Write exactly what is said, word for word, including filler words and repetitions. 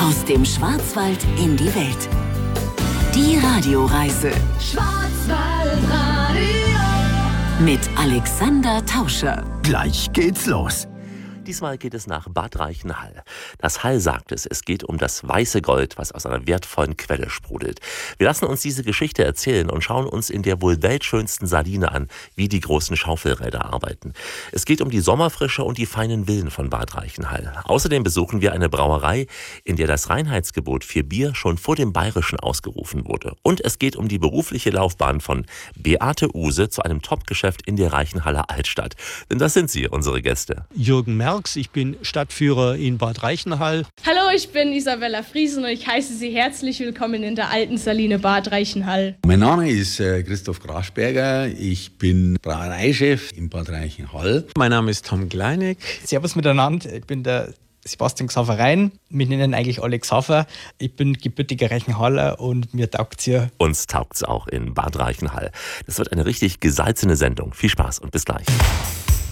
Aus dem Schwarzwald in die Welt. Die Radioreise. Schwarzwaldradio. Mit Alexander Tauscher. Gleich geht's los. Diesmal geht es nach Bad Reichenhall. Das Hall sagt es, es geht um das weiße Gold, was aus einer wertvollen Quelle sprudelt. Wir lassen uns diese Geschichte erzählen und schauen uns in der wohl weltschönsten Saline an, wie die großen Schaufelräder arbeiten. Es geht um die Sommerfrische und die feinen Villen von Bad Reichenhall. Außerdem besuchen wir eine Brauerei, in der das Reinheitsgebot für Bier schon vor dem Bayerischen ausgerufen wurde. Und es geht um die berufliche Laufbahn von Beate Uhse zu einem Top-Geschäft in der Reichenhaller Altstadt. Denn das sind sie, unsere Gäste. Jürgen Merx, ich bin Stadtführer in Bad Reichenhall. Hallo, ich bin Isabella Friesen und ich heiße Sie herzlich willkommen in der alten Saline Bad Reichenhall. Mein Name ist äh, Christoph Graschberger, ich bin Brauereichef in Bad Reichenhall. Mein Name ist Tom Kleinig. Servus miteinander, ich bin der Sebastian Xaverein. Wir nennen eigentlich alle Xaver. Ich bin gebürtiger Reichenhaller und mir taugt's hier. Uns taugt's auch in Bad Reichenhall. Das wird eine richtig gesalzene Sendung. Viel Spaß und bis gleich.